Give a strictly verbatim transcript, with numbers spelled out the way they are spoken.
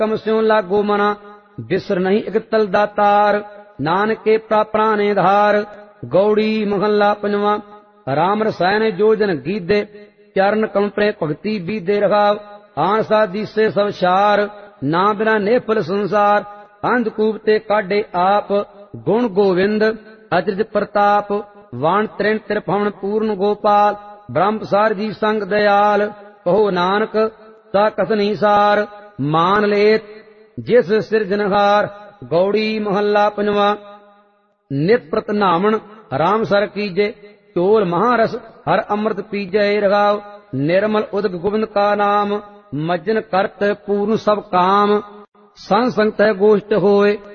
ਹੁਕਮ ਸਿਉ ਲਾਗੋ ਮਨਾ, ਬਿਸਰ ਨਹੀਂ ਇਕ ਤਲ ਦਾਤਾਰ, ਨਾਨਕੇ ਪ੍ਰਾਪਣਾ ਨੇ ਧਾਰ। ਗੌੜੀ ਮਹੱਲਾ ਪੰਜਵਾਂ। ਰਾਮ ਰਸਾਇਣ ਜੋ ਜਨ ਗੀਦੇ, ਚਰਨ ਕੰਪਰੇ ਭਗਤੀ ਬੀਦੇ ਰਖਾਵ। ਆਨਸਾ ਦੀਸੇ ਸਭ ਛਾਰ, ਨਾ ਬਿਨਾ ਨੇਫਲ ਸੰਸਾਰ। ਅੰਧਕੂਪ ਤੇ ਕਾਢੇ ਆਪ, ਗੁਣ ਗੋਵਿੰਦ ਅਚਰਜ ਪ੍ਰਤਾਪ। ਵਾਣ ਤ੍ਰਿਣ ਤਿਰਭਵਨ ਪੂਰਨ ਗੋਪਾਲ, ਬ੍ਰਹਮ ਪ੍ਰਸਾਰ ਜੀ ਸੰਗ ਦਇਆਲ। ਕਹੋ ਨਾਨਕ ਤਾ ਕਥਨੀ ਸਾਰ, ਮਾਨ ਲੇਤ ਜਿਸ ਸਿਰਜਨਹਾਰ। ਗੌੜੀ ਮਹੱਲਾ ਪੰਜਵਾਂ। ਨਿਤ ਪ੍ਰਤ ਨਾਵਣ ਰਾਮ ਸਰ ਕੀਜੇ, ਢੋਲ ਮਹਾਰਸ ਹਰ ਅੰਮ੍ਰਿਤ ਪੀਜੈ ਰਗਾਵ। ਨਿਰਮਲ ਉਦਕ ਗੋਬਿੰਦ ਕਾ ਨਾਮ, ਮੱਜਨ ਕਰਤ ਪੂਰਨ ਸਭ ਕਾਮ। ਸੰਗ ਸੰਗਤ ਗੋਸ਼ਟ ਹੋਏ